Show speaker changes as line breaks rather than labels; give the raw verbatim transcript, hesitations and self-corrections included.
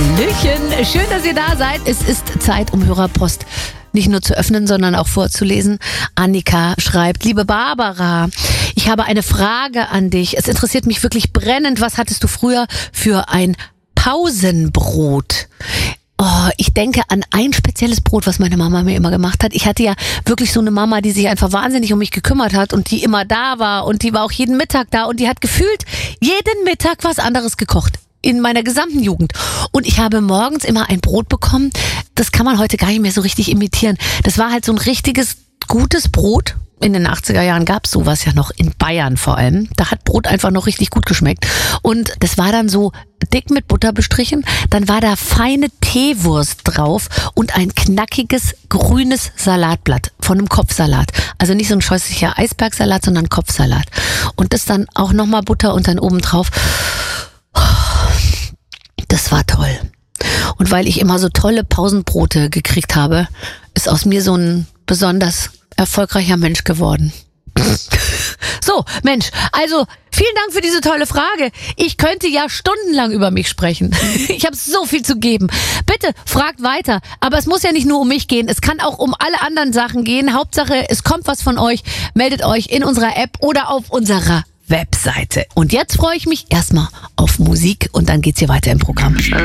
Hallöchen, schön, dass ihr da seid. Es ist Zeit, um Hörerpost nicht nur zu öffnen, sondern auch vorzulesen. Annika schreibt: Liebe Barbara, ich habe eine Frage an dich. Es interessiert mich wirklich brennend. Was hattest du früher für ein Pausenbrot? Oh, ich denke an ein spezielles Brot, was meine Mama mir immer gemacht hat. Ich hatte ja wirklich so eine Mama, die sich einfach wahnsinnig um mich gekümmert hat und die immer da war und die war auch jeden Mittag da und die hat gefühlt jeden Mittag was anderes gekocht. In meiner gesamten Jugend. Und ich habe morgens immer ein Brot bekommen, das kann man heute gar nicht mehr so richtig imitieren. Das war halt so ein richtiges, gutes Brot. In den achtziger Jahren gab es sowas ja noch, in Bayern vor allem. Da hat Brot einfach noch richtig gut geschmeckt. Und das war dann so dick mit Butter bestrichen. Dann war da feine Teewurst drauf und ein knackiges grünes Salatblatt von einem Kopfsalat. Also nicht so ein scheußlicher Eisbergsalat, sondern Kopfsalat. Und das dann auch nochmal Butter und dann oben drauf. Das war toll. Und weil ich immer so tolle Pausenbrote gekriegt habe, ist aus mir so ein besonders erfolgreicher Mensch geworden. So, Mensch, also vielen Dank für diese tolle Frage. Ich könnte ja stundenlang über mich sprechen. Ich habe so viel zu geben. Bitte fragt weiter. Aber es muss ja nicht nur um mich gehen. Es kann auch um alle anderen Sachen gehen. Hauptsache, es kommt was von euch. Meldet euch in unserer App oder auf unserer Webseite. Und jetzt freue ich mich erstmal auf Musik und dann geht's hier weiter im Programm.